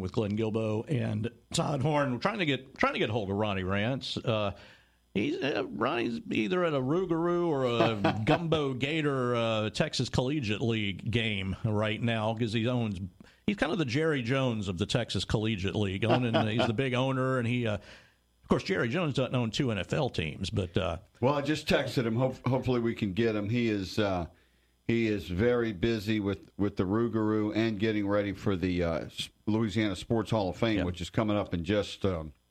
with Glenn Guilbeau and Todd Horn. We're trying to get hold of Ronnie Rance. Ronnie's either at a Rougarou or a Gumbo Gator Texas Collegiate League game right now because he's kind of the Jerry Jones of the Texas Collegiate League. He's the big owner, and he, of course, Jerry Jones doesn't own 2 NFL teams. But well, I just texted him. Hopefully, we can get him. He is very busy with the Rougarou and getting ready for the Louisiana Sports Hall of Fame, which is coming up in just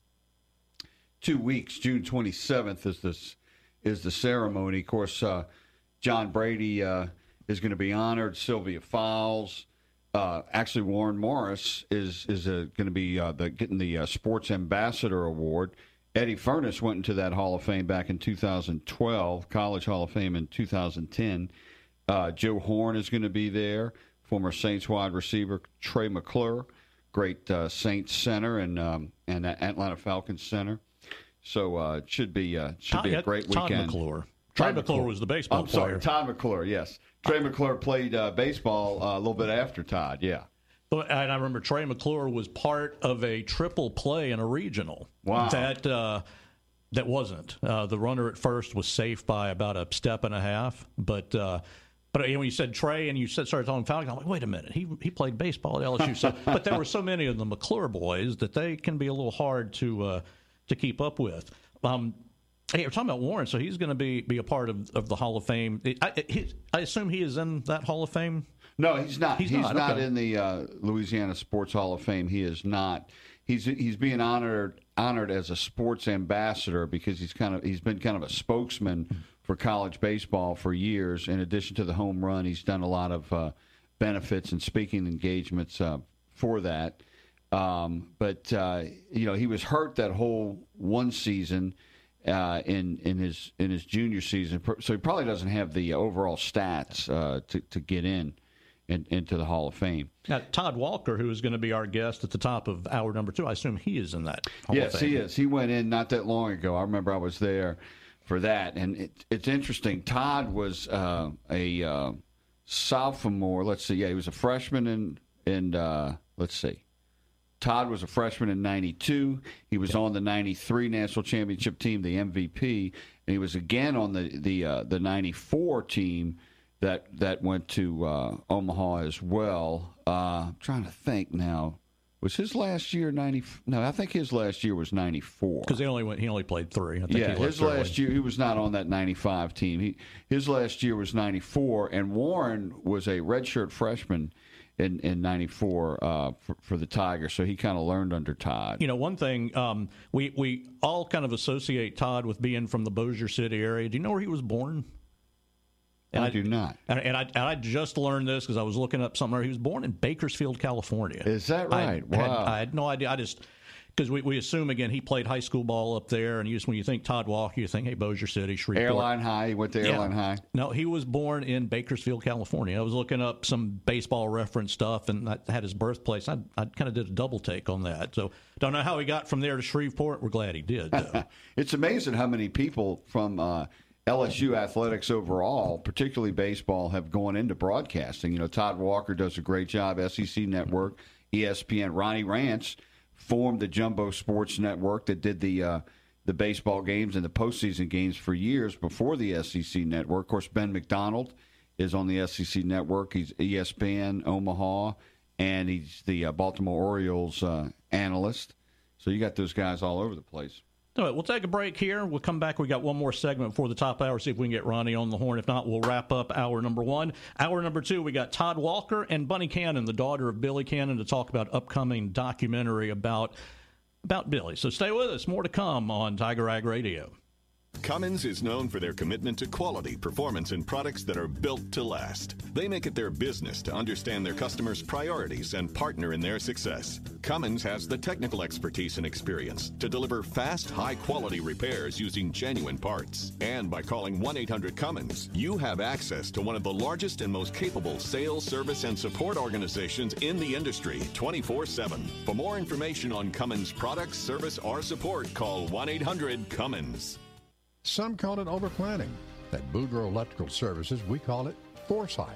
2 weeks. June 27th is the ceremony. Of course, John Brady is going to be honored. Sylvia Fowles, actually Warren Morris is going to be getting the Sports Ambassador Award. Eddie Furness went into that Hall of Fame back in 2012, College Hall of Fame in 2010. Joe Horn is going to be there. Former Saints wide receiver Trey McClure, great Saints center and Atlanta Falcons center. So it should be a great weekend. Todd McClure. Trey McClure was the baseball player. Sorry, Todd McClure, yes. Trey McClure played baseball a little bit after Todd, yeah. And I remember Trey McClure was part of a triple play in a regional. Wow. That wasn't. The runner at first was safe by about a step and a half. But when you said Trey and you started talking Falcons, I'm like, wait a minute. He played baseball at LSU. But there were so many of the McClure boys that they can be a little hard to keep up with. Hey, we're talking about Warren, so he's going to be a part of the Hall of Fame. I assume he is in that Hall of Fame? No, he's not. He's not okay. in the Louisiana Sports Hall of Fame. He is not. He's being honored as a sports ambassador because he's been kind of a spokesman for college baseball for years. In addition to the home run, he's done a lot of benefits and speaking engagements for that. But he was hurt that whole one season in his junior season, so he probably doesn't have the overall stats to get into the Hall of Fame. Now, Todd Walker, who is going to be our guest at the top of hour number 2, I assume he is in that Hall of Fame. Yes, he is. He went in not that long ago. I remember I was there for that, and it's interesting. Todd was a sophomore. Let's see. Yeah, he was a freshman in let's see. Todd was a freshman in 92. He was on the 93 national championship team, the MVP, and he was again on the 94 team that went to Omaha as well. I'm trying to think now. Was his last year 90? No, I think his last year was 94. Because he only played 3. I think his last year he was not on that 95 team. His last year was 94, and Warren was a redshirt freshman in 94 for the Tigers, so he kind of learned under Todd. One thing, we all kind of associate Todd with being from the Bossier City area. Do you know where he was born? And I do not. And I just learned this because I was looking up somewhere. He was born in Bakersfield, California. Is that right? Wow. I had no idea. Because we assume, again, he played high school ball up there, and when you think Todd Walker, you think, hey, Bossier City, Shreveport. Airline High. He went to Airline High. No, he was born in Bakersfield, California. I was looking up some baseball reference stuff, and I had his birthplace. I kind of did a double take on that. So don't know how he got from there to Shreveport. We're glad he did, though. It's amazing how many people from LSU athletics overall, particularly baseball, have gone into broadcasting. Todd Walker does a great job, SEC Network, ESPN. Ronnie Rance formed the Jumbo Sports Network that did the baseball games and the postseason games for years before the SEC Network. Of course, Ben McDonald is on the SEC Network. He's ESPN, Omaha, and he's the Baltimore Orioles analyst. So you got those guys all over the place. All right, we'll take a break here. We'll come back. We got one more segment before the top hour, see if we can get Ronnie on the horn. If not, we'll wrap up hour number 1. Hour number 2, we got Todd Walker and Bunny Cannon, the daughter of Billy Cannon, to talk about upcoming documentary about Billy. So stay with us. More to come on Tiger Ag Radio. Cummins is known for their commitment to quality, performance, and products that are built to last. They make it their business to understand their customers' priorities and partner in their success. Cummins has the technical expertise and experience to deliver fast, high-quality repairs using genuine parts. And by calling 1-800-CUMMINS, you have access to one of the largest and most capable sales, service, and support organizations in the industry 24/7. For more information on Cummins products, service, or support, call 1-800-CUMMINS. Some call it overplanning. At Boudreaux Electrical Services, we call it foresight.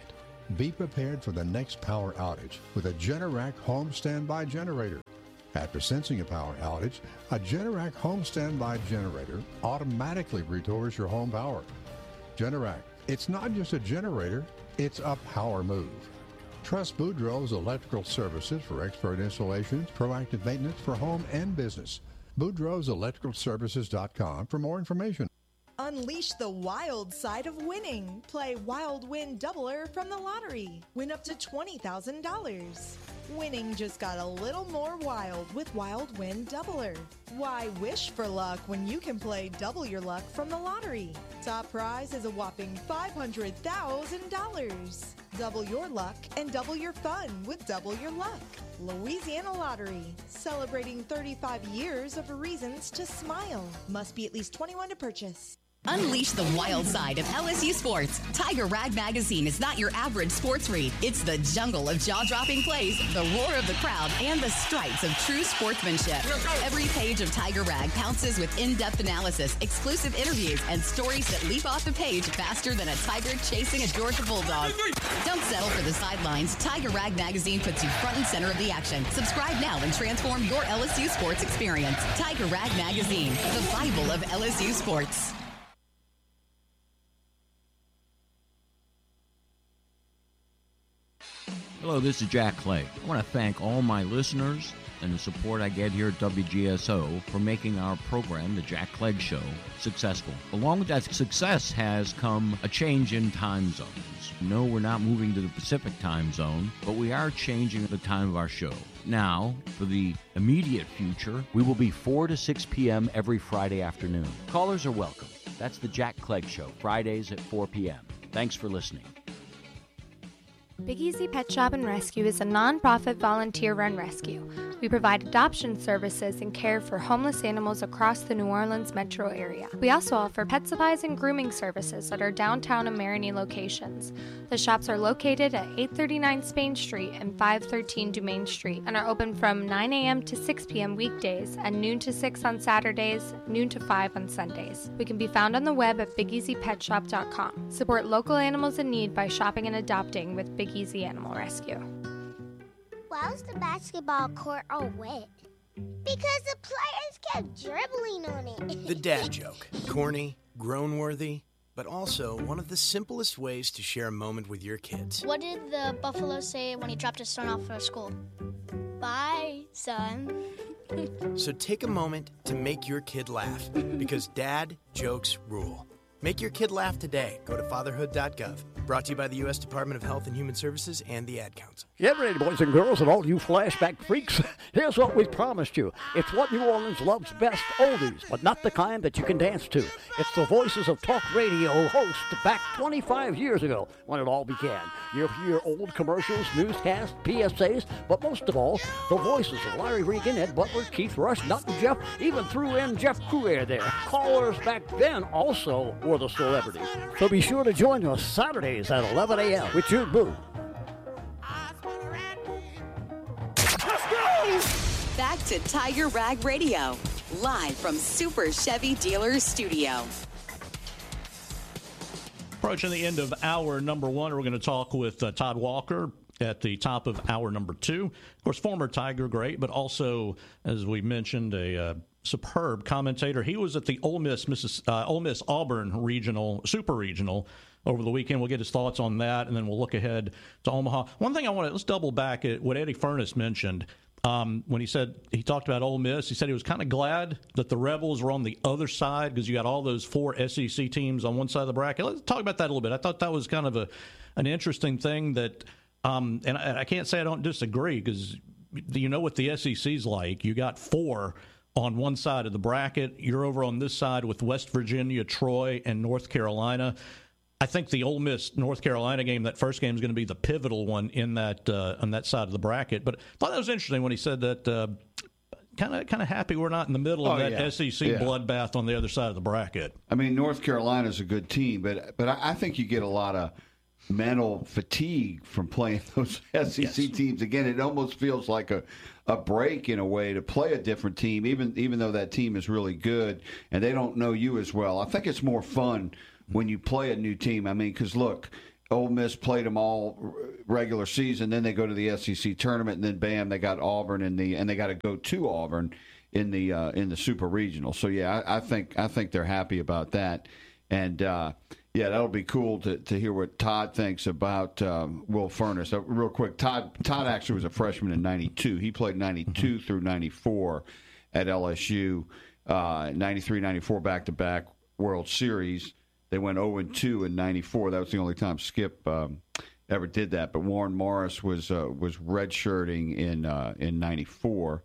Be prepared for the next power outage with a Generac home standby generator. After sensing a power outage, a Generac home standby generator automatically restores your home power. Generac, it's not just a generator, it's a power move. Trust Boudreaux's Electrical Services for expert installations, proactive maintenance for home and business. BoudreauxElectricalServices.com for more information. Unleash the wild side of winning. Play Wild Win Doubler from the lottery. Win up to $20,000. Winning just got a little more wild with Wild Win Doubler. Why wish for luck when you can play double your luck from the lottery? Top prize is a whopping $500,000. Double your luck and double your fun with Double Your Luck. Louisiana Lottery, celebrating 35 years of reasons to smile. Must be at least 21 to purchase. Unleash the wild side of LSU sports. Tiger Rag Magazine is not your average sports read. It's the jungle of jaw-dropping plays, the roar of the crowd, and the stripes of true sportsmanship. Every page of Tiger Rag pounces with in-depth analysis, exclusive interviews, and stories that leap off the page faster than a tiger chasing a Georgia bulldog. Don't settle for the sidelines. Tiger Rag Magazine puts you front and center of the action. Subscribe now and transform your LSU sports experience. Tiger Rag Magazine, the Bible of LSU sports. Hello, this is Jack Clegg. I want to thank all my listeners and the support I get here at WGSO for making our program, The Jack Clegg Show, successful. Along with that success has come a change in time zones. No, we're not moving to the Pacific time zone, but we are changing the time of our show. Now, for the immediate future, we will be 4 to 6 p.m. every Friday afternoon. Callers are welcome. That's The Jack Clegg Show, Fridays at 4 p.m. Thanks for listening. Big Easy Pet Shop and Rescue is a non-profit volunteer-run rescue. We provide adoption services and care for homeless animals across the New Orleans metro area. We also offer pet supplies and grooming services at our downtown and Marigny locations. The shops are located at 839 Spain Street and 513 Dumaine Street and are open from 9 a.m. to 6 p.m. weekdays and noon to 6 on Saturdays, noon to 5 on Sundays. We can be found on the web at BigEasyPetShop.com. Support local animals in need by shopping and adopting with Big Easy Animal Rescue. Why was the basketball court all wet? Because the players kept dribbling on it. The dad joke. Corny, groan-worthy, but also one of the simplest ways to share a moment with your kids. What did the buffalo say when he dropped his son off at school? Bye, son. So take a moment to make your kid laugh, because dad jokes rule. Make your kid laugh today. Go to fatherhood.gov. Brought to you by the U.S. Department of Health and Human Services and the Ad Council. Get ready, boys and girls, and all you flashback freaks. Here's what we promised you. It's what New Orleans loves best, oldies, but not the kind that you can dance to. It's the voices of talk radio hosts back 25 years ago when it all began. You'll hear old commercials, newscasts, PSAs, but most of all, the voices of Larry Regan, Ed Butler, Keith Rush, Nutton Jeff, even threw in Jeff Crouer there. Callers back then also were the celebrities. So be sure to join us Saturdays at 11 a.m. with Jude Boo. Back to Tiger Rag Radio, live from Super Chevy Dealers Studio. Approaching the end of hour number one, we're going to talk with Todd Walker at the top of hour number two. Of course, former Tiger great, but also, as we mentioned, a superb commentator. He was at the Ole Miss Auburn regional, super regional, over the weekend. We'll get his thoughts on that, and then we'll look ahead to Omaha. One thing let's double back at what Eddie Furness mentioned when he talked about Ole Miss. He said he was kind of glad that the Rebels were on the other side because you got all those 4 SEC teams on one side of the bracket. Let's talk about that a little bit. I thought that was kind of an interesting thing that, and I can't say I don't disagree because you know what the SEC's like. You got 4 on one side of the bracket. You're over on this side with West Virginia, Troy, and North Carolina. I think the Ole Miss North Carolina game, that first game, is going to be the pivotal one in that on that side of the bracket. But I thought that was interesting when he said that. Kind of happy we're not in the middle of that SEC bloodbath on the other side of the bracket. I mean, North Carolina's a good team, but I think you get a lot of mental fatigue from playing those SEC teams. Again, it almost feels like a break in a way to play a different team, even though that team is really good and they don't know you as well. I think it's more fun when you play a new team. I mean, because look, Ole Miss played them all regular season. Then they go to the SEC tournament, and then bam, they got Auburn and they got to go to Auburn in the Super Regional. So yeah, I think they're happy about that, and yeah, that'll be cool to hear what Todd thinks about Will Furness. Real quick, Todd actually was a freshman in '92. He played '92 through '94 at LSU. '93, '94 back-to-back World Series. They went 0-2 in '94. That was the only time Skip ever did that. But Warren Morris was redshirting in '94,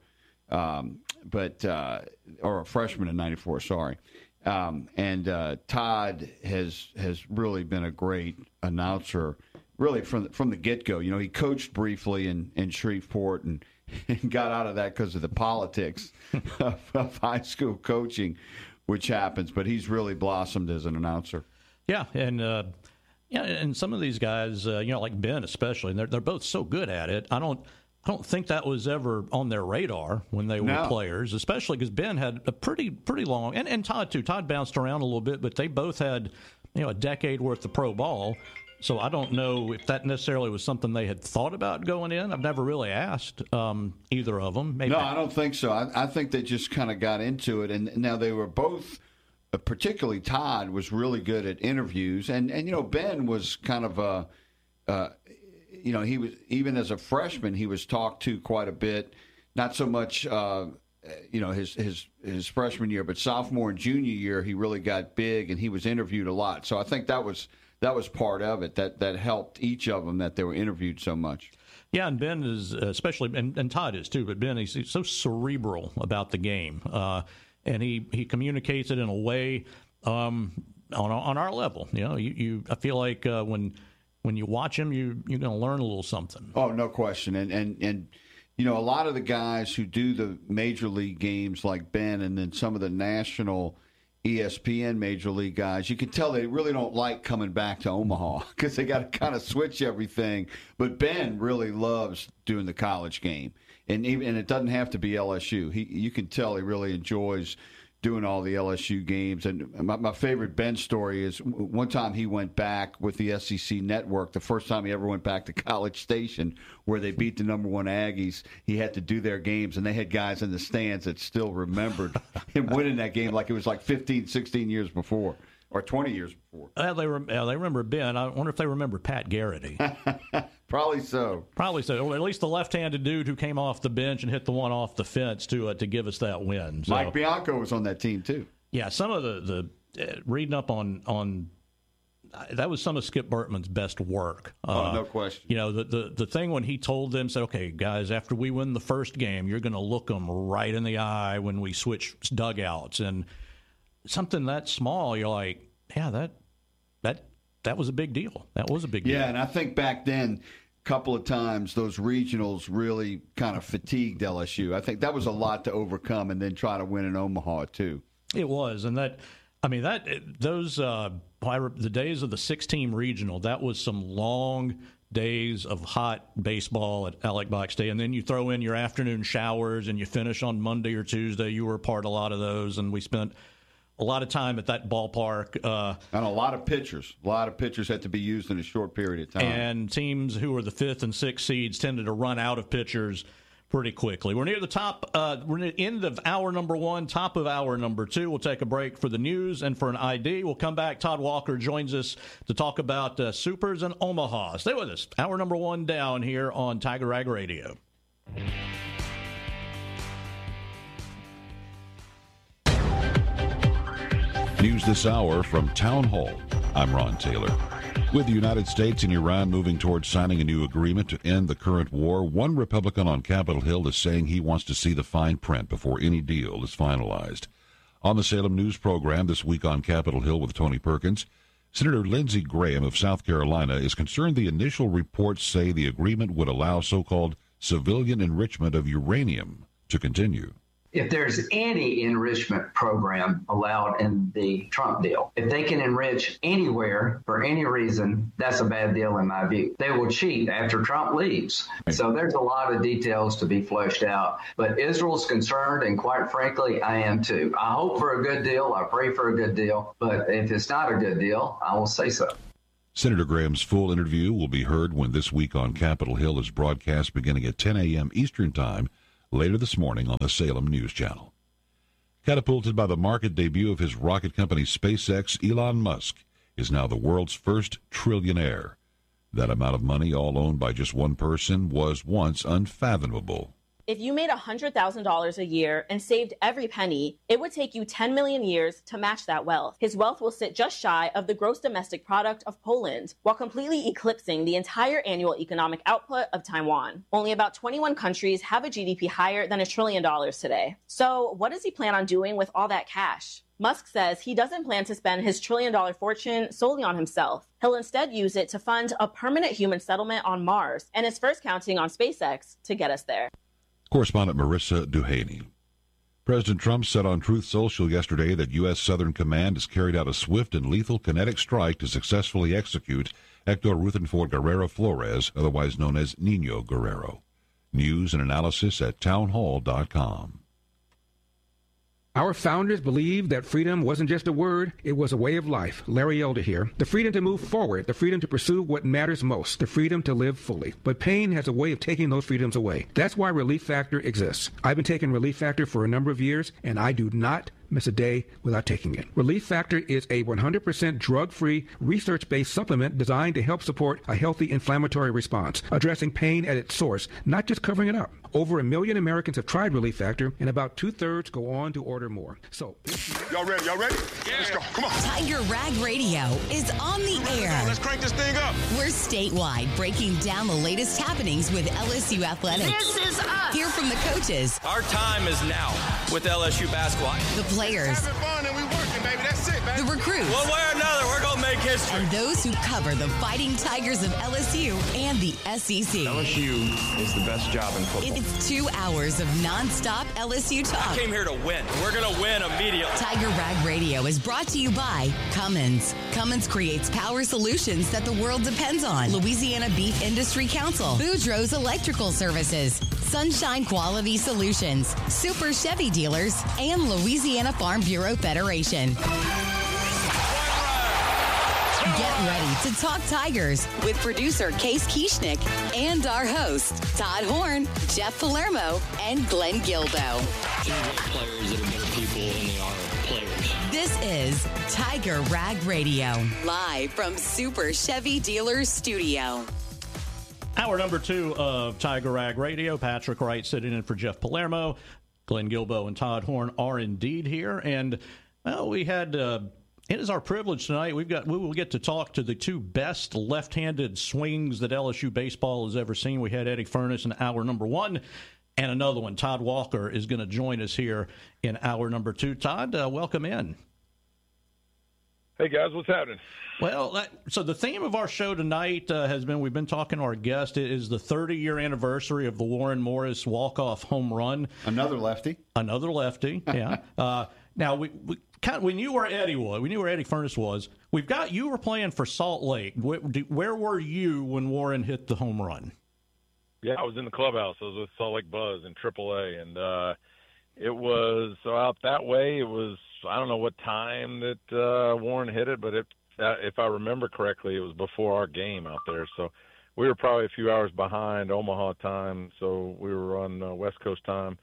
or a freshman in '94. Sorry. And Todd has really been a great announcer, really from the get-go. You know, he coached briefly in Shreveport and got out of that because of the politics of high school coaching, which happens. But he's really blossomed as an announcer. Yeah, and some of these guys, like Ben especially, they're both so good at it. I don't think that was ever on their radar when they were players, especially because Ben had a pretty long, and Todd too. Todd bounced around a little bit, but they both had a decade worth of pro ball. So I don't know if that necessarily was something they had thought about going in. I've never really asked either of them. Maybe. No, I don't think so. I think they just kind of got into it, and now they were both. Particularly Todd was really good at interviews, and Ben was kind of he was, even as a freshman, he was talked to quite a bit. Not so much his freshman year, but sophomore and junior year he really got big, and he was interviewed a lot. So I think that was part of it that helped each of them, that they were interviewed so much. Yeah, and Ben is especially, and Todd is too, but Ben, he's so cerebral about the game. And he communicates it in a way on our level. I feel like when you watch him, you're going to learn a little something. Oh, no question. And a lot of the guys who do the major league games like Ben, and then some of the national ESPN major league guys, you can tell they really don't like coming back to Omaha because they got to kind of switch everything. But Ben really loves doing the college game. And it doesn't have to be LSU. You can tell he really enjoys doing all the LSU games. And my favorite Ben story is one time he went back with the SEC Network, the first time he ever went back to College Station, where they beat the number one Aggies. He had to do their games, and they had guys in the stands that still remembered him winning that game like it was like 15, 16 years before. Or 20 years before. They remember Ben. I wonder if they remember Pat Garrity. Probably so. Or at least the left-handed dude who came off the bench and hit the one off the fence to give us that win. So, Mike Bianco was on that team too. Yeah, some of the reading up on that was some of Skip Bertman's best work. No question. The thing when he told them, said, "Okay, guys, after we win the first game, you're going to look them right in the eye when we switch dugouts," and something that small, you're like, yeah, that was a big deal. That was a big deal. Yeah, and I think back then, a couple of times, those regionals really kind of fatigued LSU. I think that was a lot to overcome, and then try to win in Omaha too. It was, and the days of the 6-team regional, that was some long days of hot baseball at Alec Box Day, and then you throw in your afternoon showers, and you finish on Monday or Tuesday. You were a part of a lot of those, and we spent a lot of time at that ballpark. And a lot of pitchers. A lot of pitchers had to be used in a short period of time. And teams who were the 5th and 6th seeds tended to run out of pitchers pretty quickly. We're near the top. We're near the end of hour number 1, top of hour number 2. We'll take a break for the news and for an ID. We'll come back. Todd Walker joins us to talk about Supers and Omaha. Stay with us. Hour number 1 down here on Tiger Rag Radio. News this hour from Town Hall. I'm Ron Taylor. With the United States and Iran moving towards signing a new agreement to end the current war, one Republican on Capitol Hill is saying he wants to see the fine print before any deal is finalized. On the Salem News program this week on Capitol Hill with Tony Perkins, Senator Lindsey Graham of South Carolina is concerned the initial reports say the agreement would allow so-called civilian enrichment of uranium to continue. If there's any enrichment program allowed in the Trump deal, if they can enrich anywhere for any reason, that's a bad deal in my view. They will cheat after Trump leaves. So there's a lot of details to be fleshed out. But Israel's concerned, and quite frankly, I am too. I hope for a good deal. I pray for a good deal. But if it's not a good deal, I will say so. Senator Graham's full interview will be heard when This Week on Capitol Hill is broadcast beginning at 10 a.m. Eastern Time later this morning on the Salem News Channel. Catapulted by the market debut of his rocket company SpaceX, Elon Musk is now the world's first trillionaire. That amount of money, all owned by just one person, was once unfathomable. If you made $100,000 a year and saved every penny, it would take you 10 million years to match that wealth. His wealth will sit just shy of the gross domestic product of Poland, while completely eclipsing the entire annual economic output of Taiwan. Only about 21 countries have a GDP higher than $1 trillion today. So what does he plan on doing with all that cash? Musk says he doesn't plan to spend his $1 trillion fortune solely on himself. He'll instead use it to fund a permanent human settlement on Mars, and is first counting on SpaceX to get us there. Correspondent Marissa Duhaney. President Trump said on Truth Social yesterday that U.S. Southern Command has carried out a swift and lethal kinetic strike to successfully execute Hector Rutherford Guerrero Flores, otherwise known as Nino Guerrero. News and analysis at townhall.com. Our founders believed that freedom wasn't just a word, it was a way of life. Larry Elder here. The freedom to move forward, the freedom to pursue what matters most, the freedom to live fully. But pain has a way of taking those freedoms away. That's why Relief Factor exists. I've been taking Relief Factor for a number of years, and I do not miss a day without taking it. Relief Factor is a 100% drug-free, research-based supplement designed to help support a healthy inflammatory response, addressing pain at its source, not just covering it up. Over 1 million Americans have tried Relief Factor, and about 2/3 go on to order more. So, y'all ready? Yeah. Let's go. Come on. Tiger Rag Radio is on the air. Let's crank this thing up. We're statewide, breaking down the latest happenings with LSU athletics. This is us. Hear from the coaches. Our time is now with LSU basketball. The players. Having fun and we working, baby. That's it, baby. The recruits. One way or another, we're going to make history. And those who cover the Fighting Tigers of LSU and the SEC. LSU is the best job in football. It's 2 hours of nonstop LSU talk. I came here to win. We're going to win immediately. Tiger Rag Radio is brought to you by Cummins. Cummins creates power solutions that the world depends on. Louisiana Beef Industry Council. Boudreaux's Electrical Services. Sunshine Quality Solutions. Super Chevy Dealers. And Louisiana Farm Bureau Federation. Get ready to talk Tigers with producer Case Kieschnick and our hosts, Todd Horn, Jeff Palermo, and Glenn Gilbo. Players that are better people than they are players. This is Tiger Rag Radio, live from Super Chevy Dealers Studio. Hour number 2 of Tiger Rag Radio. Patrick Wright sitting in for Jeff Palermo. Glenn Gilbo and Todd Horn are indeed here. And, well, we had... it is our privilege tonight. We will get to talk to the two best left-handed swings that LSU baseball has ever seen. We had Eddie Furniss in hour number 1, and another one. Todd Walker is going to join us here in hour number 2. Todd, welcome in. Hey guys, what's happening? Well, so the theme of our show tonight has been, we've been talking to our guest, it is the 30-year anniversary of the Warren Morris walk-off home run. Another lefty, yeah. Now, when you were Eddie Furniss was, we've got you were playing for Salt Lake. Where were you when Warren hit the home run? Yeah, I was in the clubhouse. I was with Salt Lake Buzz in AAA, and it was out that way. It was, I don't know what time that Warren hit it, but if I remember correctly, it was before our game out there. So we were probably a few hours behind Omaha time, so we were on West Coast time.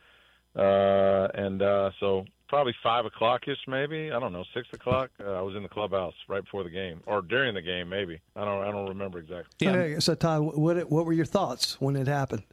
So probably 5 o'clock-ish, maybe. I don't know, 6 o'clock. I was in the clubhouse right before the game, or during the game, maybe. I don't remember exactly. Yeah. Okay, so Todd, what were your thoughts when it happened?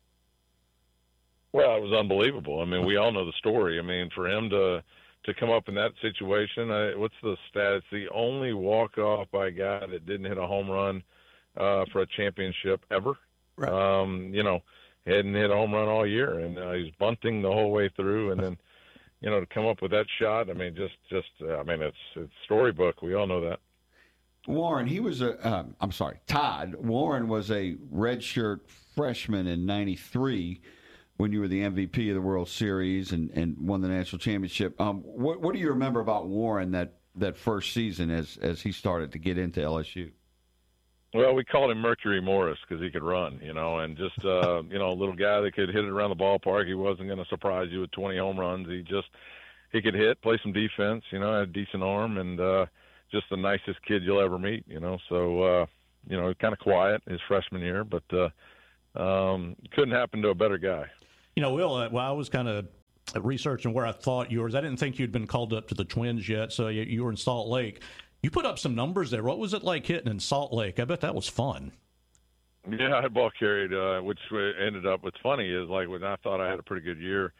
Well, it was unbelievable. I mean, we all know the story. I mean, for him to come up in that situation, what's the stat? It's the only walk-off by a guy that didn't hit a home run for a championship ever. Right. He hadn't hit a home run all year, and he was bunting the whole way through, and then, to come up with that shot, I mean, it's storybook. We all know that. Warren, Todd. Warren was a redshirt freshman in '93 when you were the MVP of the World Series and won the national championship. What do you remember about Warren that first season as he started to get into LSU? Well, we called him Mercury Morris because he could run, and just, a little guy that could hit it around the ballpark. He wasn't going to surprise you with 20 home runs. He could hit, play some defense, had a decent arm, and just the nicest kid you'll ever meet, So, kind of quiet his freshman year, but couldn't happen to a better guy. Will, I was kind of researching where I thought you were. I didn't think you'd been called up to the Twins yet, so you were in Salt Lake. You put up some numbers there. What was it like hitting in Salt Lake? I bet that was fun. Yeah, I ball carried, which ended up. What's funny is like when I thought I had a pretty good year,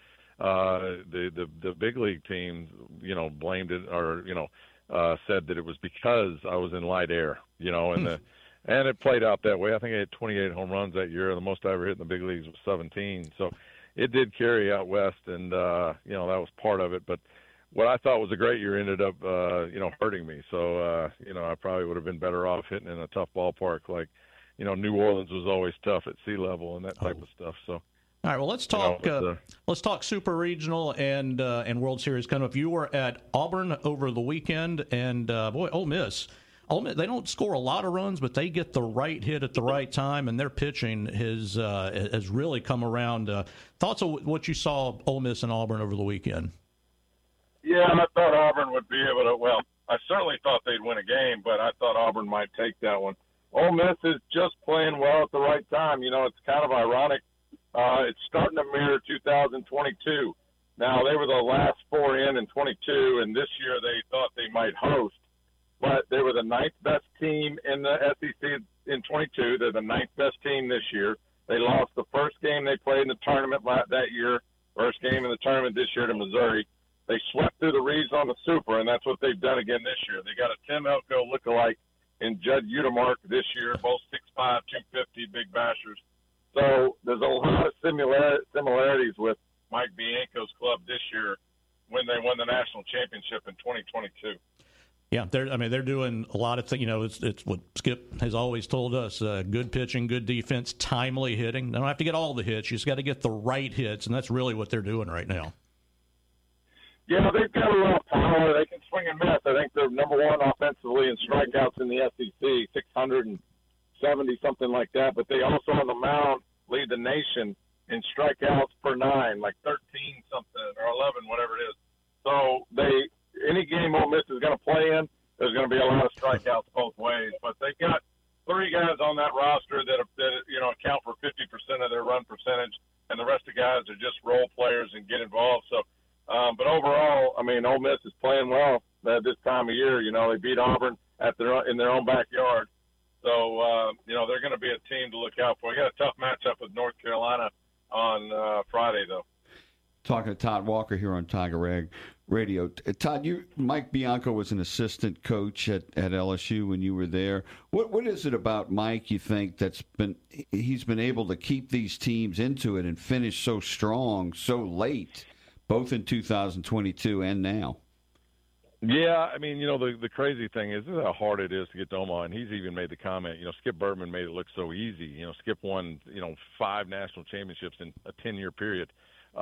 the big league team, blamed it or said that it was because I was in light air, and it played out that way. I think I hit 28 home runs that year. The most I ever hit in the big leagues was 17. So it did carry out west, and that was part of it. But what I thought was a great year ended up, hurting me. So I probably would have been better off hitting in a tough ballpark like. New Orleans was always tough at sea level and that type of stuff. So, all right. Well, let's talk. Let's talk Super Regional and World Series coming up. You were at Auburn over the weekend, and Ole Miss. They don't score a lot of runs, but they get the right hit at the right time, and their pitching has really come around. Thoughts of what you saw Ole Miss and Auburn over the weekend? Yeah, I thought Auburn would be able to. Well, I certainly thought they'd win a game, but I thought Auburn might take that one. Ole Miss is just playing well at the right time. It's kind of ironic. It's starting to mirror 2022. Now, they were the last four in 22, and this year they thought they might host. But they were the ninth best team in the SEC in 22. They're the ninth best team this year. They lost the first game they played in the tournament that year, first game in the tournament this year to Missouri. They swept through the Reeds on the Super, and that's what they've done again this year. They got a Tim Elko lookalike in Judd Utemark this year, both 6'5", 250, big bashers. So there's a lot of similarities with Mike Bianco's club this year when they won the national championship in 2022. Yeah, they're doing a lot of things. It's what Skip has always told us: good pitching, good defense, timely hitting. They don't have to get all the hits; you just got to get the right hits, and that's really what they're doing right now. Yeah, they've got a lot of power. They can swing and miss. I think they're number one offensively in strikeouts in the SEC, 670, something like that. But they also on the mound lead the nation in strikeouts per nine, like 13-something or 11, whatever it is. So any game Ole Miss is going to play in, there's going to be a lot of strikeouts both ways. But they've got three guys on that roster that account for 50% of their run percentage, and the rest of the guys are just role players and get involved. So. But overall, Ole Miss is playing well this time of year. They beat Auburn in their own backyard. So, they're going to be a team to look out for. We got a tough matchup with North Carolina on Friday, though. Talking to Todd Walker here on Tiger Rag Radio. Todd, Mike Bianco was an assistant coach at LSU when you were there. What is it about Mike, you think, he's been able to keep these teams into it and finish so strong so late? Both in 2022 and now. Yeah, the crazy thing is how hard it is to get to Omaha, and he's even made the comment, Skip Bertman made it look so easy. Skip won, 5 national championships in a 10-year period.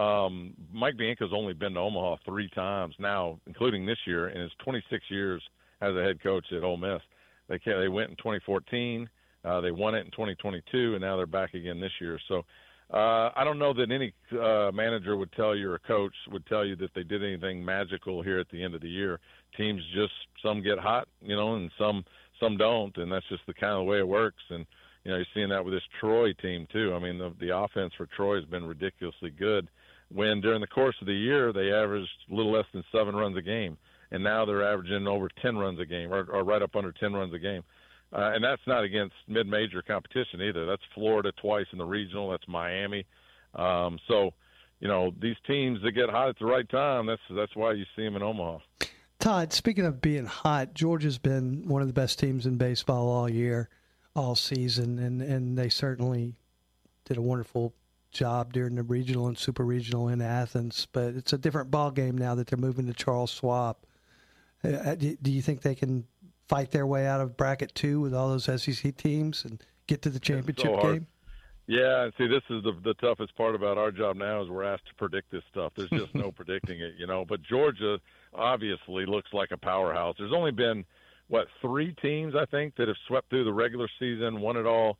Mike Bianco's only been to Omaha 3 times now, including this year, in his 26 years as a head coach at Ole Miss. They went in 2014, they won it in 2022, and now they're back again this year. So, I don't know that any manager would tell you or coach would tell you that they did anything magical here at the end of the year. Teams just, some get hot, and some don't, and that's just the kind of way it works. And, you're seeing that with this Troy team too. The offense for Troy has been ridiculously good when during the course of the year they averaged a little less than 7 runs a game, and now they're averaging over 10 runs a game or right up under 10 runs a game. And that's not against mid-major competition either. That's Florida twice in the regional. That's Miami. So, these teams that get hot at the right time, that's why you see them in Omaha. Todd, speaking of being hot, Georgia's been one of the best teams in baseball all year, all season, and they certainly did a wonderful job during the regional and super regional in Athens. But it's a different ball game now that they're moving to Charles Schwab. Do you think they can fight their way out of bracket 2 with all those SEC teams and get to the championship game? Yeah, and see, this is the toughest part about our job now is we're asked to predict this stuff. There's just no predicting it, But Georgia obviously looks like a powerhouse. There's only been, 3 teams, I think, that have swept through the regular season, won it all,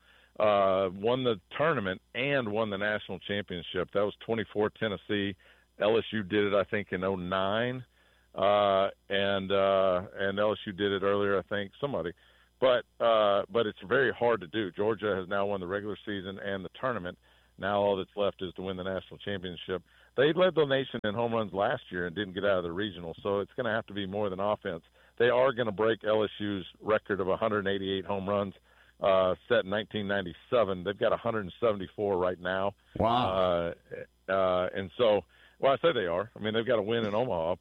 won the tournament, and won the national championship. That was 24 Tennessee. LSU did it, I think, in 2009. and LSU did it earlier, I think, somebody. But it's very hard to do. Georgia has now won the regular season and the tournament. Now all that's left is to win the national championship. They led the nation in home runs last year and didn't get out of the regional, so it's going to have to be more than offense. They are going to break LSU's record of 188 home runs set in 1997. They've got 174 right now. Wow. And so, well, I say they are. I mean, they've got to win in Omaha,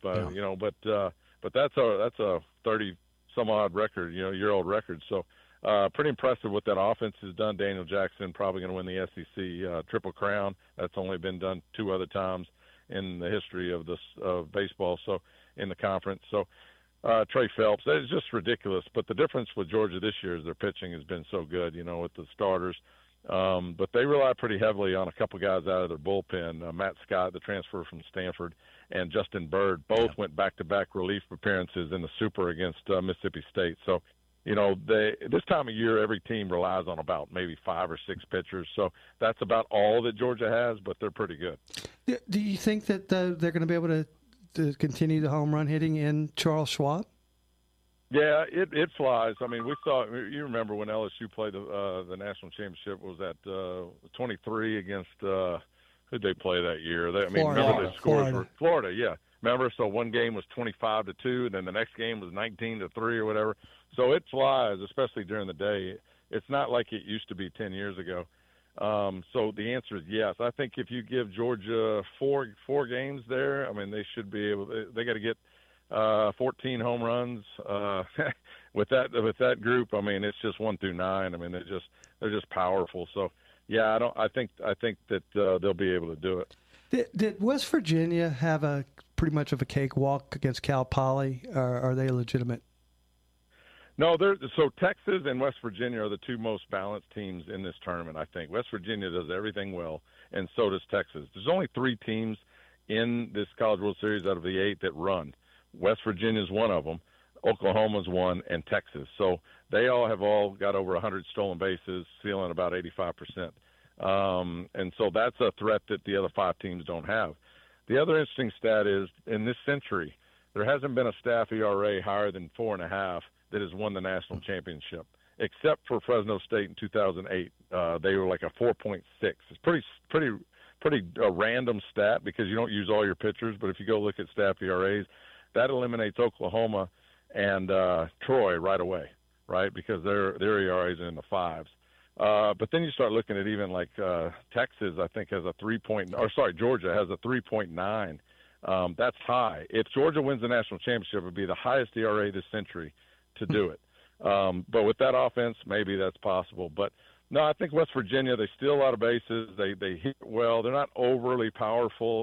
but that's a 30-some-odd record, year-old record. So pretty impressive what that offense has done. Daniel Jackson probably going to win the SEC Triple Crown. That's only been done 2 other times in the history of baseball. So in the conference. So Trey Phelps, it's just ridiculous. But the difference with Georgia this year is their pitching has been so good, with the starters. But they rely pretty heavily on a couple guys out of their bullpen. Matt Scott, the transfer from Stanford, and Justin Bird both went back-to-back relief appearances in the Super against Mississippi State. So, this time of year, every team relies on about maybe 5 or 6 pitchers. So that's about all that Georgia has, but they're pretty good. Do you think that they're going to be able to continue the home run hitting in Charles Schwab? Yeah, it flies. I mean, you remember when LSU played the national championship, was that 23 against who'd they play that year? Remember the scores were Florida, yeah. Remember, so one game was 25-2, and then the next game was 19-3 or whatever. So it flies, especially during the day. It's not like it used to be 10 years ago. So the answer is yes. I think if you give Georgia four games there, I mean, they should be able. They got to get 14 home runs with that group. I mean, it's just 1 through 9. I mean, they're just powerful. So yeah, I think that they'll be able to do it. Did West Virginia have a pretty much of a cakewalk against Cal Poly, or are they legitimate? No, so Texas and West Virginia are the 2 most balanced teams in this tournament, I think. West Virginia does everything well, and so does Texas. There's only 3 teams in this College World Series out of the 8 that run. West Virginia is one of them, Oklahoma's one, and Texas. So they all got over 100 stolen bases, stealing about 85%. And so that's a threat that the other 5 teams don't have. The other interesting stat is, in this century, there hasn't been a staff ERA higher than 4.5 that has won the national championship, except for Fresno State in 2008. They were like a 4.6. It's pretty random stat because you don't use all your pitchers, but if you go look at staff ERAs, that eliminates Oklahoma and Troy right away, right? Because their ERAs are in the 5s. But then you start looking at even like Texas, I think has a Georgia has a 3.9. That's high. If Georgia wins the national championship, it would be the highest ERA this century to do it. But with that offense, maybe that's possible. But no, I think West Virginia, they steal a lot of bases. They hit well. They're not overly powerful.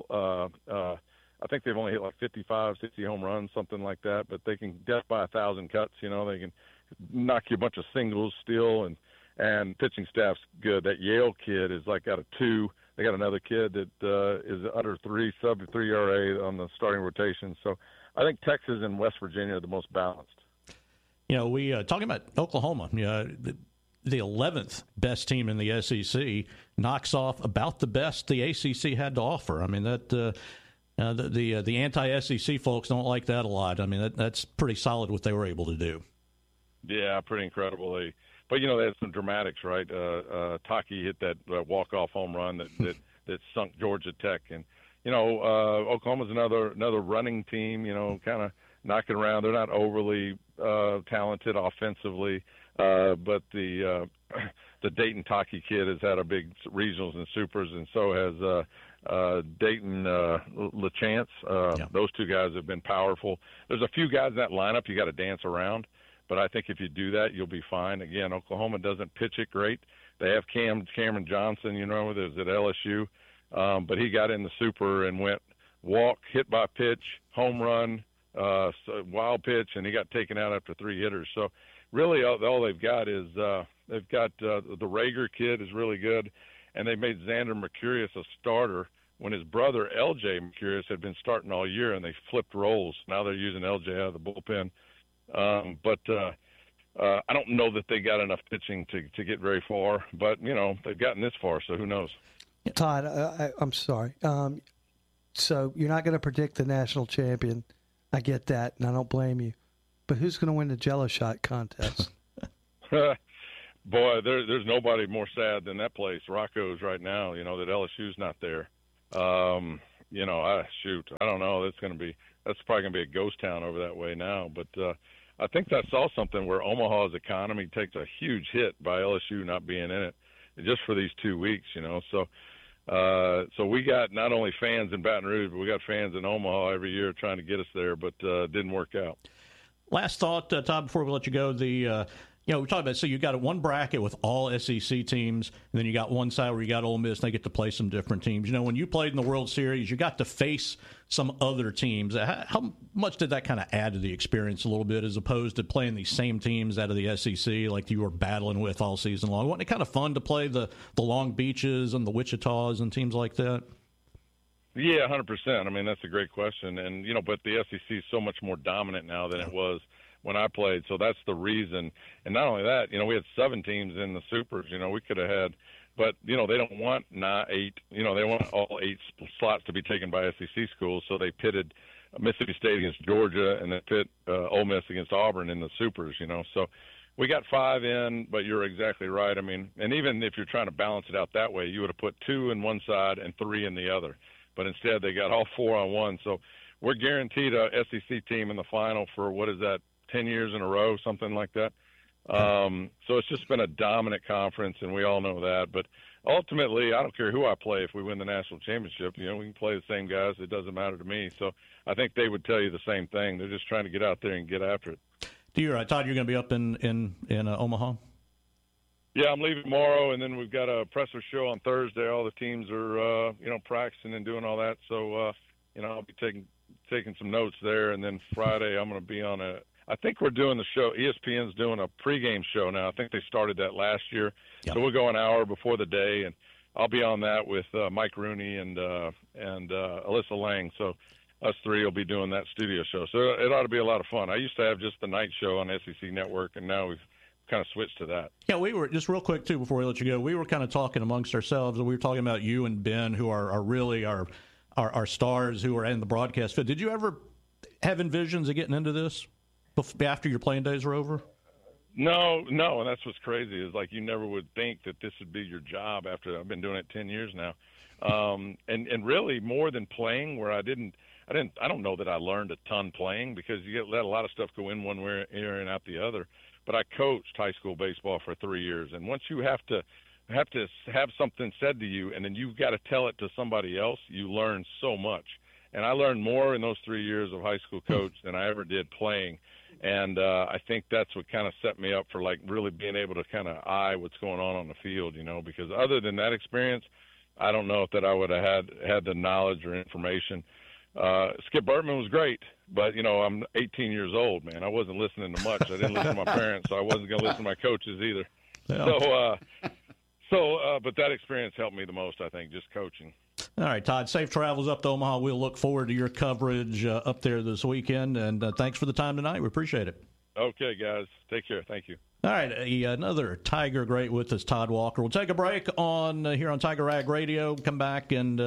I think they've only hit like 55, 60 home runs, something like that. But they can death by 1,000 cuts. They can knock you a bunch of singles, steal, and pitching staff's good. That Yale kid is like got a 2. They got another kid that is under 3, sub-3 ERA on the starting rotation. So I think Texas and West Virginia are the most balanced. We talking about Oklahoma. The 11th best team in the SEC knocks off about the best the ACC had to offer. I mean, that the anti-SEC folks don't like that a lot. I mean, that's pretty solid what they were able to do. Yeah, pretty incredible. But they had some dramatics, right? Taki hit that walk-off home run that sunk Georgia Tech, and Oklahoma's another running team. Kind of knocking around. They're not overly talented offensively, but the Dayton Taki kid has had a big regionals and supers, and so has Dayton LaChance. Those 2 guys have been powerful. There's a few guys in that lineup you got to dance around. But I think if you do that, you'll be fine. Again, Oklahoma doesn't pitch it great. They have Cameron Johnson, there's at LSU. But he got in the Super and went walk, hit by pitch, home run, wild pitch, and he got taken out after 3 hitters. So really all they've got is they've got the Rager kid is really good, and they made Xander Mercurius a starter when his brother L.J. Mercurius had been starting all year, and they flipped roles. Now they're using L.J. out of the bullpen. But I don't know that they got enough pitching to get very far, but they've gotten this far, so who knows? Todd, I'm sorry. So you're not going to predict the national champion I get that, and I don't blame you. But who's going to win the Jello shot contest? Boy, there's nobody more sad than that place, Rocco's, right now. You know that LSU's not there. You know, I don't know. That's probably gonna be a ghost town over that way now. But I think I saw something where Omaha's economy takes a huge hit by LSU not being in it, just for these 2 weeks. You know, so we got not only fans in Baton Rouge, but we got fans in Omaha every year trying to get us there, but it didn't work out. Last thought, Todd, before we let you go, we talked about, so you got one bracket with all SEC teams, and then you got one side where you got Ole Miss, and they get to play some different teams. You know, when you played in the World Series, you got to face some other teams. How much did that kind of add to the experience a little bit, as opposed to playing these same teams out of the SEC like you were battling with all season long? Wasn't it kind of fun to play the Long Beaches and the Wichitas and teams like that? Yeah, 100%. I mean, that's a great question. And, you know, but the SEC is so much more dominant now than it was when I played. So that's the reason. And not only that, you know, we had 7 teams in the Supers. You know, we could have had, but, you know, they don't want 8. You know, they want all 8 slots to be taken by SEC schools. So they pitted Mississippi State against Georgia, and they pit Ole Miss against Auburn in the Supers, you know. So we got 5 in, but you're exactly right. I mean, and even if you're trying to balance it out that way, you would have put 2 in one side and 3 in the other. But instead they got all 4 on one. So we're guaranteed a SEC team in the final for, 10 years in a row, something like that. So it's just been a dominant conference, and we all know that. But ultimately, I don't care who I play if we win the national championship. You know, we can play the same guys. It doesn't matter to me. So I think they would tell you the same thing. They're just trying to get out there and get after it. Todd, you're going to be up in Omaha? Yeah, I'm leaving tomorrow, and then we've got a presser show on Thursday. All the teams are, practicing and doing all that. So, I'll be taking some notes there. And then Friday I'm going to be on I think we're doing the show. ESPN's doing a pregame show now. I think they started that last year. Yep. So we'll go an hour before the day, and I'll be on that with Mike Rooney and Alyssa Lang. So us 3 will be doing that studio show. So it ought to be a lot of fun. I used to have just the night show on SEC Network, and now we've kind of switched to that. Yeah, we were, just real quick, too, before we let you go, we were kind of talking amongst ourselves, and we were talking about you and Ben, who are really our stars who are in the broadcast. Did you ever have envisions of getting into this after your playing days were over? No, and that's what's crazy is, like, you never would think that this would be your job after I've been doing it 10 years now. And really more than playing, where I don't know that I learned a ton playing, because you let a lot of stuff go in one way and out the other. But I coached high school baseball for 3 years, and once you have to have something said to you, and then you've got to tell it to somebody else, you learn so much. And I learned more in those 3 years of high school coach than I ever did playing. And I think that's what kind of set me up for, like, really being able to kind of eye what's going on the field, you know, because other than that experience, I don't know if that I would have had the knowledge or information. Skip Bertman was great, but, you know, I'm 18 years old, man. I wasn't listening to much. I didn't listen to my parents, so I wasn't going to listen to my coaches either. Yeah. But that experience helped me the most, I think, just coaching. All right, Todd, safe travels up to Omaha. We'll look forward to your coverage up there this weekend, and thanks for the time tonight. We appreciate it. Okay, guys. Take care. Thank you. All right, another Tiger great with us, Todd Walker. We'll take a break here on Tiger Rag Radio, come back and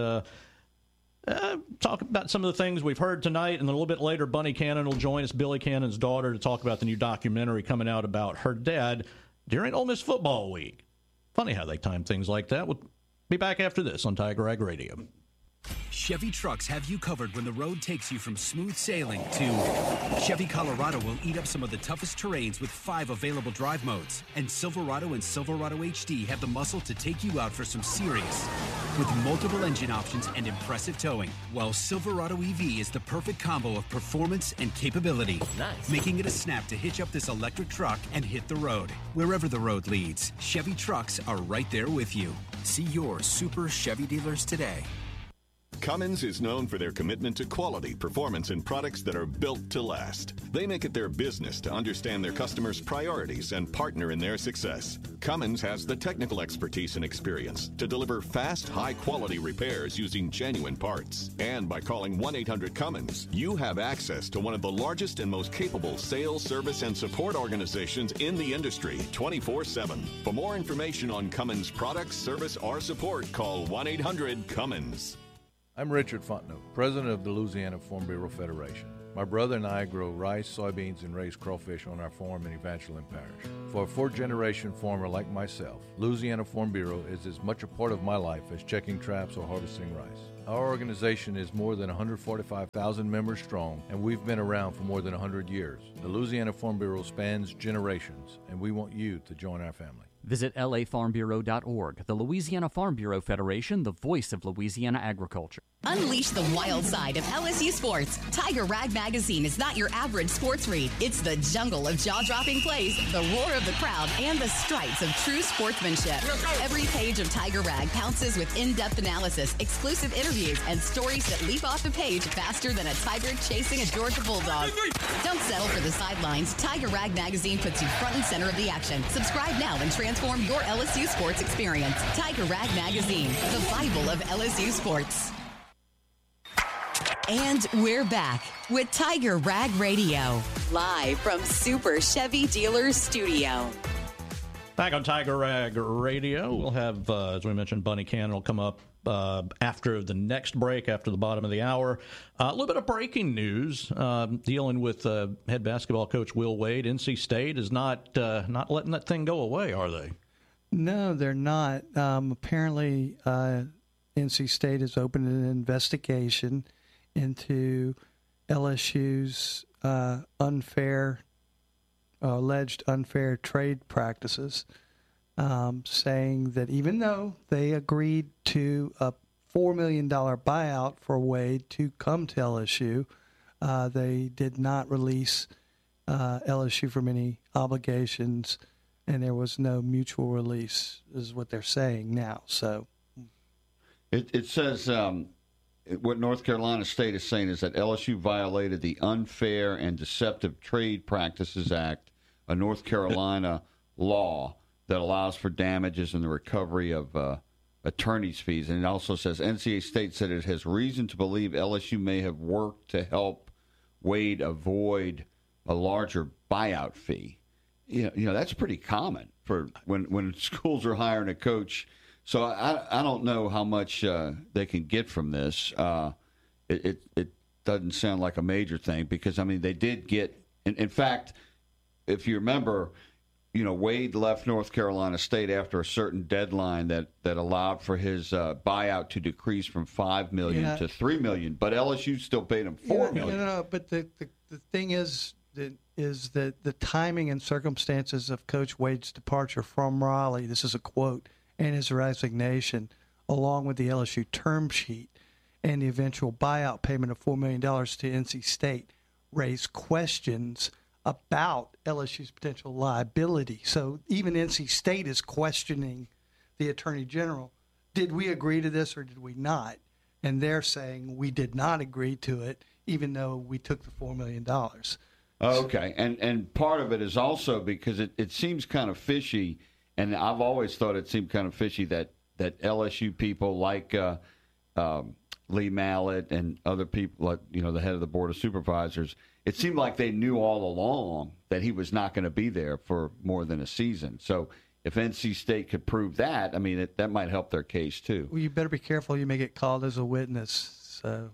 talk about some of the things we've heard tonight, and then a little bit later, Bunny Cannon will join us, Billy Cannon's daughter, to talk about the new documentary coming out about her dad during Ole Miss football week. Funny how they time things like that. We'll be back after this on Tiger Rag Radio. Chevy trucks have you covered when the road takes you from smooth sailing to Chevy Colorado will eat up some of the toughest terrains with 5 available drive modes. And Silverado and Silverado HD have the muscle to take you out for some serious with multiple engine options and impressive towing. While Silverado EV is the perfect combo of performance and capability, making it a snap to hitch up this electric truck and hit the road. Wherever the road leads, Chevy trucks are right there with you. See your Super Chevy dealers today. Cummins is known for their commitment to quality, performance, and products that are built to last. They make it their business to understand their customers' priorities and partner in their success. Cummins has the technical expertise and experience to deliver fast, high-quality repairs using genuine parts. And by calling 1-800-CUMMINS, you have access to one of the largest and most capable sales, service, and support organizations in the industry 24/7. For more information on Cummins products, service, or support, call 1-800-CUMMINS. I'm Richard Fontenot, president of the Louisiana Farm Bureau Federation. My brother and I grow rice, soybeans, and raise crawfish on our farm in Evangeline Parish. For a fourth-generation farmer like myself, Louisiana Farm Bureau is as much a part of my life as checking traps or harvesting rice. Our organization is more than 145,000 members strong, and we've been around for more than 100 years. The Louisiana Farm Bureau spans generations, and we want you to join our family. Visit lafarmbureau.org. The Louisiana Farm Bureau Federation, the voice of Louisiana agriculture. Unleash the wild side of LSU sports. Tiger Rag Magazine is not your average sports read. It's the jungle of jaw-dropping plays, the roar of the crowd, and the stripes of true sportsmanship. Every page of Tiger Rag pounces with in-depth analysis, exclusive interviews, and stories that leap off the page faster than a tiger chasing a Georgia bulldog. Don't settle for the sidelines. Tiger Rag Magazine puts you front and center of the action. Subscribe now and transform your LSU sports experience. Tiger Rag Magazine, the Bible of LSU sports. And we're back with Tiger Rag Radio, live from Super Chevy Dealers Studio. Back on Tiger Rag Radio, we'll have, as we mentioned, Bunny Cannon will come up after the next break, after the bottom of the hour. A little bit of breaking news dealing with head basketball coach Will Wade. NC State is not letting that thing go away, are they? No, they're not. Apparently, NC State has opened an investigation into LSU's alleged unfair trade practices, saying that even though they agreed to a $4 million buyout for Wade to come to LSU, they did not release LSU from any obligations, and there was no mutual release, is what they're saying now. So it says what North Carolina State is saying is that LSU violated the Unfair and Deceptive Trade Practices Act, a North Carolina law that allows for damages and the recovery of attorney's fees. And it also says NCAA State said it has reason to believe LSU may have worked to help Wade avoid a larger buyout fee. You know that's pretty common for when schools are hiring a coach. So I don't know how much they can get from this. It doesn't sound like a major thing because, I mean, they did get – in fact, if you remember, Wade left North Carolina State after a certain deadline that allowed for his buyout to decrease from $5 million to $3 million. But LSU still paid him $4 million. No, but the thing is that the timing and circumstances of Coach Wade's departure from Raleigh, this is a quote, and his resignation, along with the LSU term sheet and the eventual buyout payment of $4 million to NC State, raised questions about LSU's potential liability. So even NC State is questioning the Attorney General. Did we agree to this or did we not? And they're saying we did not agree to it, even though we took the $4 million. Okay, and part of it is also because it seems kind of fishy. And I've always thought it seemed kind of fishy that LSU people like Lee Mallett and other people, like the head of the Board of Supervisors, it seemed like they knew all along that he was not going to be there for more than a season. So if NC State could prove that, I mean, that might help their case too. Well, you better be careful. You may get called as a witness. So,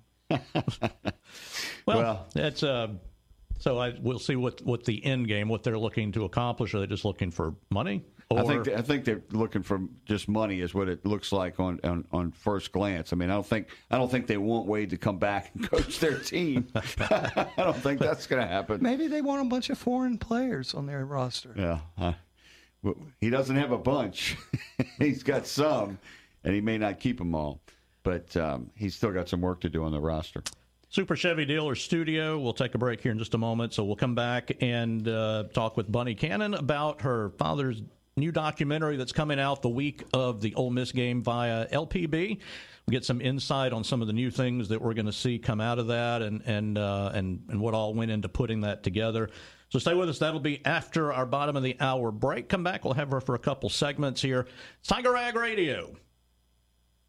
well, that's so we'll see what the end game, what they're looking to accomplish. Are they just looking for money? Or... I think they're looking for just money, is what it looks like on first glance. I mean, I don't think they want Wade to come back and coach their team. I don't think that's going to happen. Maybe they want a bunch of foreign players on their roster. Yeah, he doesn't have a bunch. He's got some, and he may not keep them all, but he's still got some work to do on the roster. Super Chevy Dealer Studio. We'll take a break here in just a moment, so we'll come back and talk with Bunny Cannon about her father's new documentary that's coming out the week of the Ole Miss game via LPB. We get some insight on some of the new things that we're going to see come out of that, and what all went into putting that together. So stay with us. That'll be after our bottom of the hour break. Come back. We'll have her for a couple segments here. It's Tiger Rag Radio.